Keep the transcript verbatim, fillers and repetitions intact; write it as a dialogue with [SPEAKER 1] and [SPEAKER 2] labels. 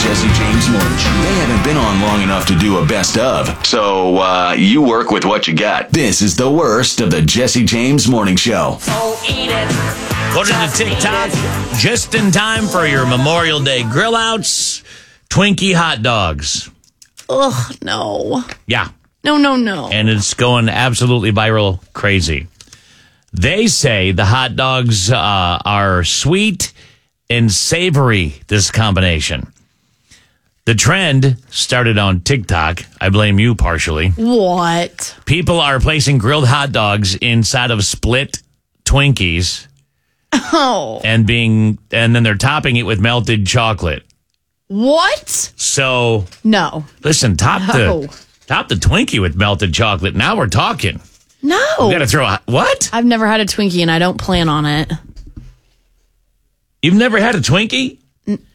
[SPEAKER 1] Jesse James Morning Show. They haven't been on long enough to do a best of. So, uh, you work with what you got. This is the worst of the Jesse James Morning Show.
[SPEAKER 2] Oh, eat it.
[SPEAKER 3] Put it to TikTok just in time for your Memorial Day grill outs. Twinkie hot dogs.
[SPEAKER 4] Ugh, no.
[SPEAKER 3] Yeah.
[SPEAKER 4] No, no, no.
[SPEAKER 3] And it's going absolutely viral crazy. They say the hot dogs uh, are sweet and savory, this combination. The trend started on TikTok. I blame you partially.
[SPEAKER 4] What?
[SPEAKER 3] People are placing grilled hot dogs inside of split Twinkies.
[SPEAKER 4] Oh.
[SPEAKER 3] And being and then they're topping it with melted chocolate.
[SPEAKER 4] What?
[SPEAKER 3] So
[SPEAKER 4] No.
[SPEAKER 3] listen, top
[SPEAKER 4] No.
[SPEAKER 3] the top the Twinkie with melted chocolate. Now we're talking.
[SPEAKER 4] No.
[SPEAKER 3] We got to throw a what?
[SPEAKER 4] I've never had a Twinkie and I don't plan on it.
[SPEAKER 3] You've never had a Twinkie?